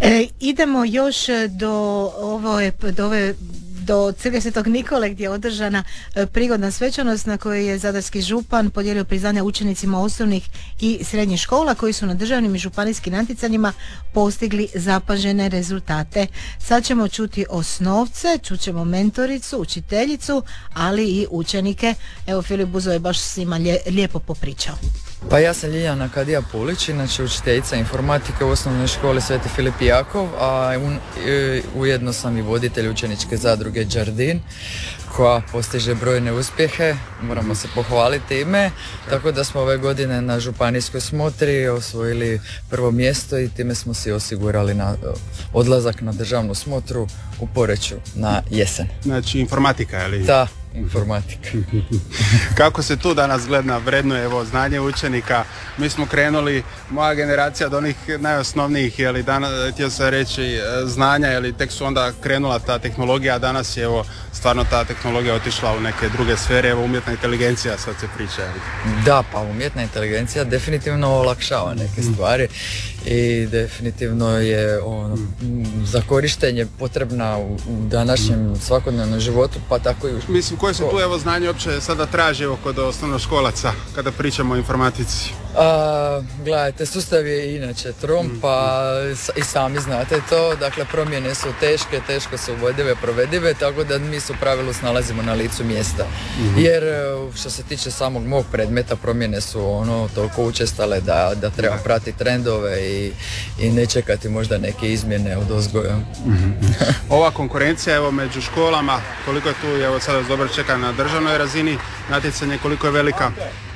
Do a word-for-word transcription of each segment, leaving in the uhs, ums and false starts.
E, idemo još do ove, do ove do Crkve Svetog Nikole gdje je održana e, prigodna svečanost na kojoj je zadarski župan podijelio priznanja učenicima osnovnih i srednjih škola koji su na državnim i županijskim natjecanjima postigli zapažene rezultate. Sad ćemo čuti osnovce, čućemo mentoricu, učiteljicu, ali i učenike. Evo, Filip Buzo je baš s njima lje, lijepo popričao. Pa ja sam Ljiljana Kadija Pulić, inače učiteljica informatike u osnovnoj školi Sveti Filip i Jakov, a ujedno sam i voditelj učeničke zadruge Đardin, koja postiže brojne uspjehe, moramo se pohvaliti ime, tako da smo ove godine na županijskoj smotri osvojili prvo mjesto i time smo si osigurali na odlazak na državnu smotru u Poreču na jesen. Znači informatika, je li? Da, informatika. Kako se tu danas gleda, vrednuje evo znanje učenika? Mi smo krenuli, moja generacija od onih najosnovnijih, je li danas, htio sam reći, znanja, je li tek su onda krenula ta tehnologija, a danas je evo stvarno ta tehnologija otišla u neke druge sfere, evo umjetna inteligencija sad se priča. Je li? Da, pa umjetna inteligencija definitivno olakšava neke stvari i definitivno je ono, za korištenje potrebna u današnjem svakodnevnom životu, pa tako i u... Mislim, koje se tu evo znanje uopće sada traži evo kod osnovnoškolaca kada pričamo o informatici? A, gledajte, sustav je inače trom, pa i sami znate to, dakle promjene su teške, teško su uvodive, provedive, tako da mi se u pravilu snalazimo na licu mjesta. Jer što se tiče samog mog predmeta, promjene su ono toliko učestale da, da treba pratiti trendove i, i ne čekati možda neke izmjene od ozgoja. Ova konkurencija evo među školama, koliko je tu, evo sada dobro čeka na državnoj razini, natjecanje koliko je velika?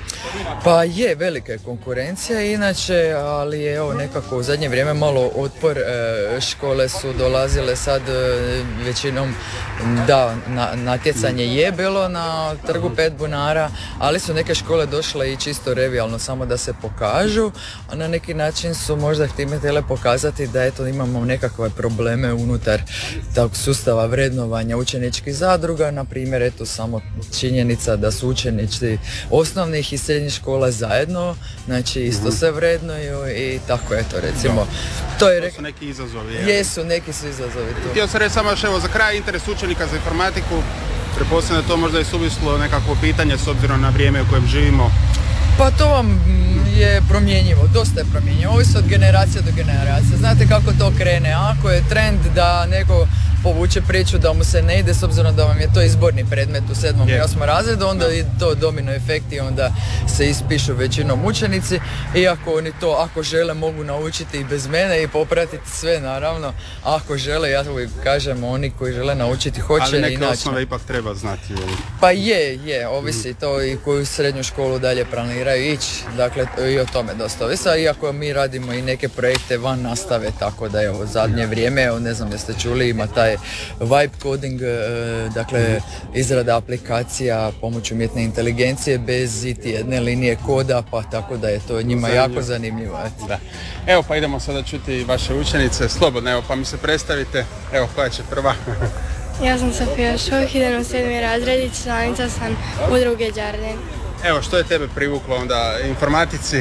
Pa je, velika je konkurencija inače, ali je evo nekako u zadnje vrijeme malo otpor, e, škole su dolazile sad e, većinom, da, na, natjecanje je bilo na trgu pet bunara, ali su neke škole došle i čisto revijalno samo da se pokažu, a na neki način su možda htjele pokazati da eto imamo nekakve probleme unutar tog sustava vrednovanja učeničkih zadruga, na primjer eto samo činjenica da su učenici osnovnih i srednjih škola zajedno, znači isto se vrednuju i tako eto recimo. To, je, to su neki izazovi. Je. Jesu, neki su izazovi tu. Htio sam reći samo još evo za kraj interes učenika za informatiku, pretpostavljam da to možda i suvislo nekakvo pitanje s obzirom na vrijeme u kojem živimo. Pa to vam je promjenjivo, dosta je promjenjivo, ovisi od generacije do generacije. Znate kako to krene, ako je trend da neko povuče priču da mu se ne ide s obzirom da vam je to izborni predmet u sedmom i osmom razredu, onda je to domino efekt i onda se ispišu većinom učenici, iako oni to ako žele mogu naučiti i bez mene i popratiti sve naravno, ako žele, ja uvijek kažem, oni koji žele naučiti hoće. Ali neke inače osnove ipak treba znati. Pa je, je, ovisi to i koju srednju školu dalje planiraju ići, dakle i o tome dosta ovisi, iako mi radimo i neke projekte van nastave, tako da evo zadnje vrijeme, evo, ne znam jeste čuli, ima taj vibe coding, dakle izrada aplikacija pomoću umjetne inteligencije bez iti jedne linije koda, pa tako da je to njima zanimljivo. Jako zanimljivo. Da. Evo pa idemo sada čuti vaše učenice, slobodno, evo pa mi se predstavite, evo koja će prva? Ja sam Sofija Šoh, idem u sedmi razred i članica sam udruge Đardin. Evo, što je tebe privuklo onda informatici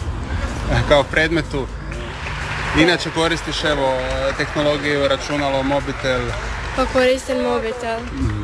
kao predmetu? Inače koristiš evo tehnologiju, računalo, mobitel? Pa koristim mobitel.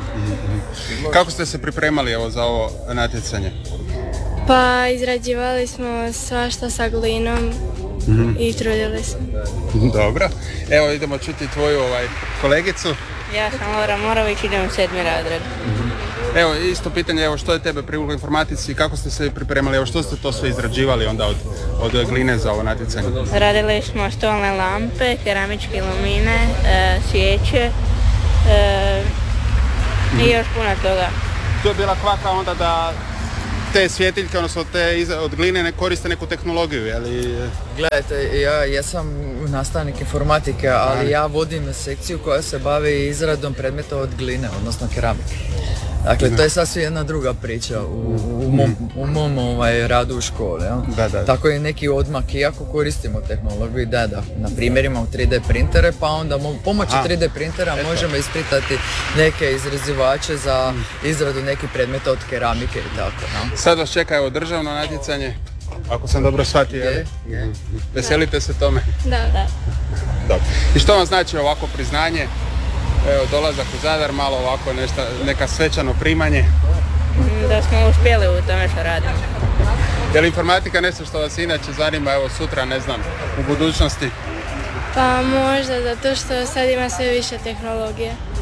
Kako ste se pripremali evo za ovo natjecanje? Pa izrađivali smo svašta sa glinom mm-hmm. i trudili se. Dobro. Evo idemo čuti tvoju ovaj, kolegicu. Ja sam Laura Morović, idem u sedmi razred. Mm-hmm. Evo isto pitanje, evo što je tebe privuklo informatici i kako ste se pripremali, evo što ste to sve izrađivali onda od, od gline za ovo natjecanje? Radili smo stolne lampe, keramičke lumine, e, svijeće e, i još puno toga. Tu je bila kvaka onda da te svjetiljke, odnosno te iz, od gline ne koriste neku tehnologiju, je li? Gledajte, ja, ja sam nastavnik informatike, ali ja vodim sekciju koja se bavi izradom predmeta od gline, odnosno keramike. Dakle, to je sasvim jedna druga priča u, u mom, u mom ovaj, radu u školi. Ja? Da, da. Tako je neki odmak, iako koristimo tehnologiju, da, da, na primjer imamo tri D printere, pa onda pomoću tri D printera Eto. možemo ispritati neke izrazivače za izradu nekih predmeta od keramike i tako. Ja? Sad vas čeka evo državno natjecanje, ako sam dobro shvatio. Je, je. Veselite se tome? Da, da. Dobro. I što vam znači ovako priznanje? Evo, dolazak u Zadar, malo ovako nešta, neka svečano primanje. Da smo uspjeli u tome što radimo. Je li informatika nešto što vas inače zanima, evo sutra, ne znam, u budućnosti? Pa možda zato što sad ima sve više tehnologije.